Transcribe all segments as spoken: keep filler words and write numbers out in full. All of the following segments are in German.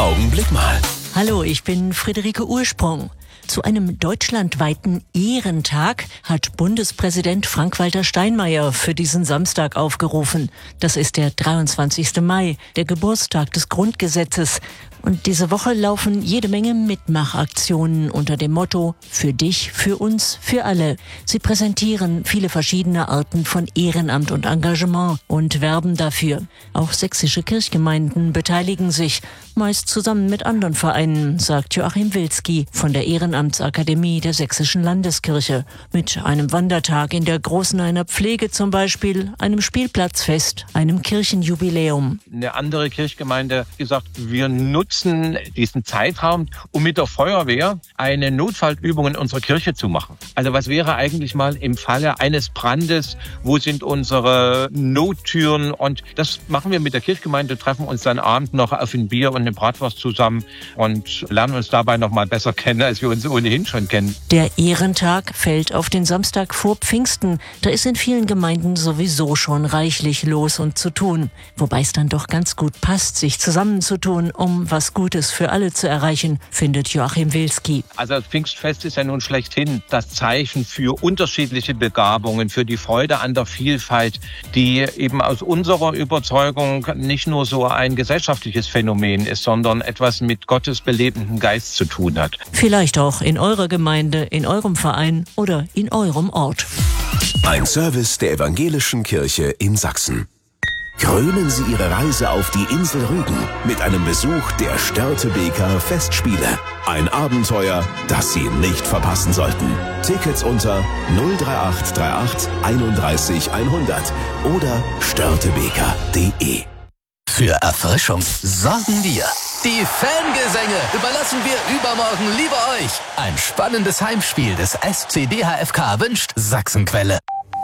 Augenblick mal. Hallo, ich bin Friederike Ursprung. Zu einem deutschlandweiten Ehrentag hat Bundespräsident Frank-Walter Steinmeier für diesen Samstag aufgerufen. Das ist der dreiundzwanzigste Mai, der Geburtstag des Grundgesetzes. Und diese Woche laufen jede Menge Mitmachaktionen unter dem Motto „Für dich, für uns, für alle". Sie präsentieren viele verschiedene Arten von Ehrenamt und Engagement und werben dafür. Auch sächsische Kirchgemeinden beteiligen sich, meist zusammen mit anderen Vereinen, sagt Joachim Wilski von der Ehrenamtsakademie der Sächsischen Landeskirche. Mit einem Wandertag in der Großener Pflege zum Beispiel, einem Spielplatzfest, einem Kirchenjubiläum. Eine andere Kirchgemeinde gesagt, wir nutzen diesen Zeitraum, um mit der Feuerwehr eine Notfallübung in unserer Kirche zu machen. Also was wäre eigentlich mal im Falle eines Brandes, wo sind unsere Nottüren? Und das machen wir mit der Kirchgemeinde, treffen uns dann abends noch auf ein Bier und eine Bratwurst zusammen und lernen uns dabei noch mal besser kennen, als wir uns ohnehin schon kennen. Der Ehrentag fällt auf den Samstag vor Pfingsten. Da ist in vielen Gemeinden sowieso schon reichlich los und zu tun. Wobei es dann doch ganz gut passt, sich zusammenzutun, um was Gutes für alle zu erreichen, findet Joachim Wilski. Also das Pfingstfest ist ja nun schlechthin das Zeichen für unterschiedliche Begabungen, für die Freude an der Vielfalt, die eben aus unserer Überzeugung nicht nur so ein gesellschaftliches Phänomen ist, sondern etwas mit Gottes belebendem Geist zu tun hat. Vielleicht auch in eurer Gemeinde, in eurem Verein oder in eurem Ort. Ein Service der Evangelischen Kirche in Sachsen. Krönen Sie Ihre Reise auf die Insel Rügen mit einem Besuch der Störtebeker Festspiele. Ein Abenteuer, das Sie nicht verpassen sollten. Tickets unter null drei acht drei acht einunddreißig hundert oder störtebeker punkt de. Für Erfrischung sorgen wir. Die Fangesänge überlassen wir übermorgen lieber euch. Ein spannendes Heimspiel des S C D H F K wünscht Sachsenquelle.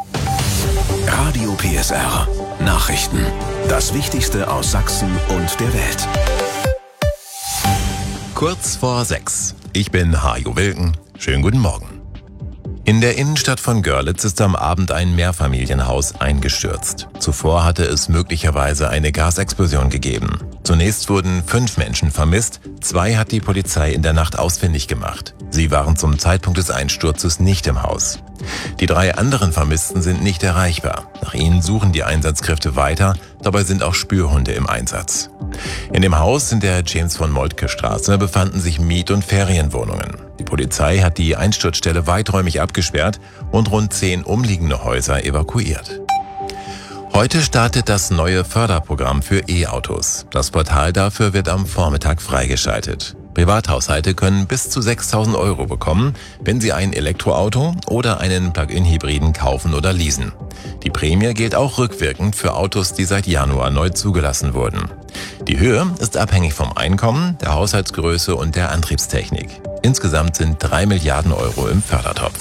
Radio P S R. Nachrichten. Das Wichtigste aus Sachsen und der Welt. Kurz vor sechs. Ich bin Hajo Wilken. Schönen guten Morgen. In der Innenstadt von Görlitz ist am Abend ein Mehrfamilienhaus eingestürzt. Zuvor hatte es möglicherweise eine Gasexplosion gegeben. Zunächst wurden fünf Menschen vermisst, zwei hat die Polizei in der Nacht ausfindig gemacht. Sie waren zum Zeitpunkt des Einsturzes nicht im Haus. Die drei anderen Vermissten sind nicht erreichbar. Nach ihnen suchen die Einsatzkräfte weiter, dabei sind auch Spürhunde im Einsatz. In dem Haus in der James-von-Moltke-Straße befanden sich Miet- und Ferienwohnungen. Die Polizei hat die Einsturzstelle weiträumig abgesperrt und rund zehn umliegende Häuser evakuiert. Heute startet das neue Förderprogramm für E-Autos. Das Portal dafür wird am Vormittag freigeschaltet. Privathaushalte können bis zu sechstausend Euro bekommen, wenn sie ein Elektroauto oder einen Plug-in-Hybriden kaufen oder leasen. Die Prämie gilt auch rückwirkend für Autos, die seit Januar neu zugelassen wurden. Die Höhe ist abhängig vom Einkommen, der Haushaltsgröße und der Antriebstechnik. Insgesamt sind drei Milliarden Euro im Fördertopf.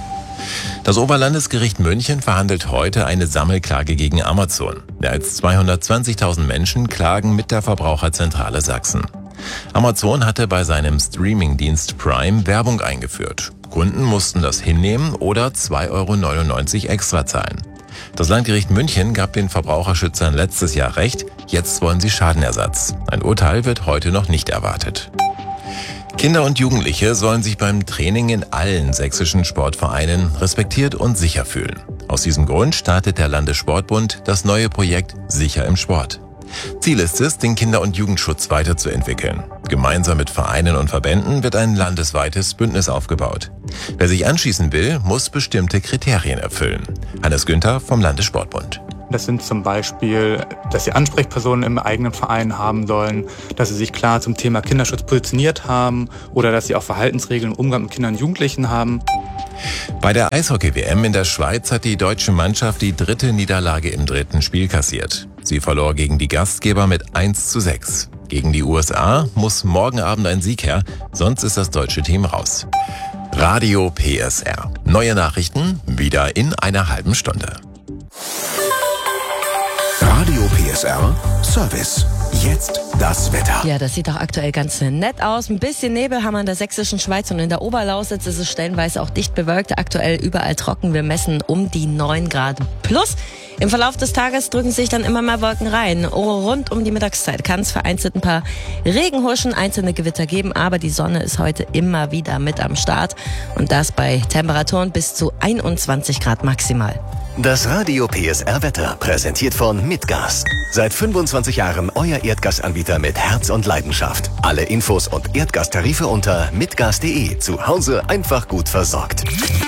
Das Oberlandesgericht München verhandelt heute eine Sammelklage gegen Amazon. Mehr als zweihundertzwanzigtausend Menschen klagen mit der Verbraucherzentrale Sachsen. Amazon hatte bei seinem Streamingdienst Prime Werbung eingeführt. Kunden mussten das hinnehmen oder zwei Euro neunundneunzig extra zahlen. Das Landgericht München gab den Verbraucherschützern letztes Jahr Recht, jetzt wollen sie Schadenersatz. Ein Urteil wird heute noch nicht erwartet. Kinder und Jugendliche sollen sich beim Training in allen sächsischen Sportvereinen respektiert und sicher fühlen. Aus diesem Grund startet der Landessportbund das neue Projekt Sicher im Sport. Ziel ist es, den Kinder- und Jugendschutz weiterzuentwickeln. Gemeinsam mit Vereinen und Verbänden wird ein landesweites Bündnis aufgebaut. Wer sich anschließen will, muss bestimmte Kriterien erfüllen. Hannes Günther vom Landessportbund. Das sind zum Beispiel, dass sie Ansprechpersonen im eigenen Verein haben sollen, dass sie sich klar zum Thema Kinderschutz positioniert haben oder dass sie auch Verhaltensregeln im Umgang mit Kindern und Jugendlichen haben. Bei der Eishockey-W M in der Schweiz hat die deutsche Mannschaft die dritte Niederlage im dritten Spiel kassiert. Sie verlor gegen die Gastgeber mit eins zu sechs. Gegen die U S A muss morgen Abend ein Sieg her, sonst ist das deutsche Team raus. Radio P S R. Neue Nachrichten wieder in einer halben Stunde. Radio P S R Service. Jetzt das Wetter. Ja, das sieht doch aktuell ganz nett aus. Ein bisschen Nebel haben wir in der sächsischen Schweiz und in der Oberlausitz ist es stellenweise auch dicht bewölkt. Aktuell überall trocken. Wir messen um die neun Grad plus. Im Verlauf des Tages drücken sich dann immer mehr Wolken rein. Rund um die Mittagszeit kann es vereinzelt ein paar Regenhuschen, einzelne Gewitter geben, aber die Sonne ist heute immer wieder mit am Start und das bei Temperaturen bis zu einundzwanzig Grad maximal. Das Radio P S R Wetter, präsentiert von Mitgas. Seit fünfundzwanzig Jahren euer Erdgasanbieter mit Herz und Leidenschaft. Alle Infos und Erdgastarife unter mitgas punkt de. Zu Hause einfach gut versorgt.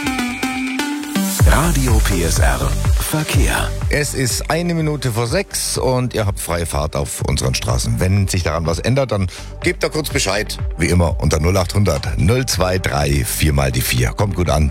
Radio P S R Verkehr. Es ist eine Minute vor sechs und ihr habt freie Fahrt auf unseren Straßen. Wenn sich daran was ändert, dann gebt da kurz Bescheid. Wie immer unter null acht hundert null zwei drei vier mal die vier. Kommt gut an.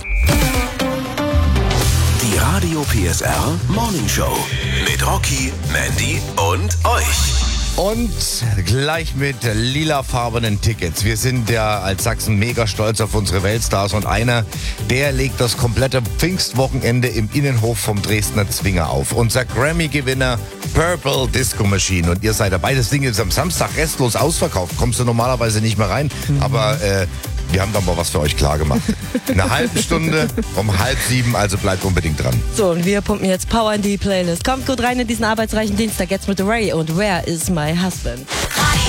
Die Radio P S R Morning Show mit Rocky, Mandy und euch. Und gleich mit lilafarbenen Tickets. Wir sind ja als Sachsen mega stolz auf unsere Weltstars und einer, der legt das komplette Pfingstwochenende im Innenhof vom Dresdner Zwinger auf. Unser Grammy-Gewinner Purple Disco Machine. Und ihr seid dabei. Das Ding ist am Samstag restlos ausverkauft. Kommst du normalerweise nicht mehr rein. Mhm. Aber äh, wir haben dann mal was für euch klar gemacht. In einer halben Stunde um halb sieben, also bleibt unbedingt dran. So, und wir pumpen jetzt Power in die Playlist. Kommt gut rein in diesen arbeitsreichen Dienstag jetzt mit Ray und Where is my husband?